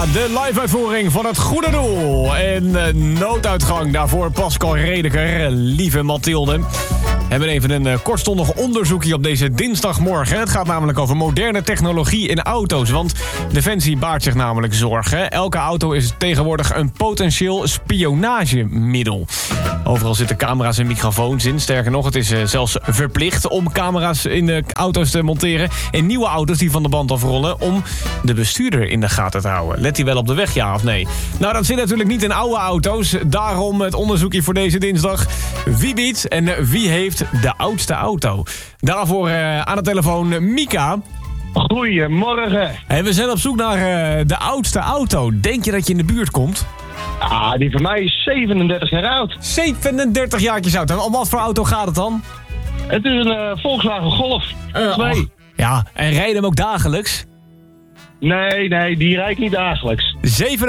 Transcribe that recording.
de live-uitvoering van Het Goede Doel. En nooduitgang daarvoor Pascal Redeker, lieve Mathilde. We hebben even een kortstondig onderzoekje op deze dinsdagmorgen. Het gaat namelijk over moderne technologie in auto's. Want Defensie baart zich namelijk zorgen. Elke auto is tegenwoordig een potentieel spionagemiddel. Overal zitten camera's en microfoons in. Sterker nog, het is zelfs verplicht om camera's in de auto's te monteren. En nieuwe auto's die van de band afrollen om de bestuurder in de gaten te houden. Let hij wel op de weg, ja of nee? Nou, dat zit natuurlijk niet in oude auto's. Daarom het onderzoekje voor deze dinsdag. Wie biedt en wie heeft de oudste auto? Daarvoor aan de telefoon Mika. Goedemorgen. En we zijn op zoek naar de oudste auto. Denk je dat je in de buurt komt? Ah, die van mij is 37 jaar oud. 37 jaartjes oud. En om wat voor auto gaat het dan? Het is een Volkswagen Golf 2. Ja, en rijden hem ook dagelijks? Nee, die rijd ik niet dagelijks.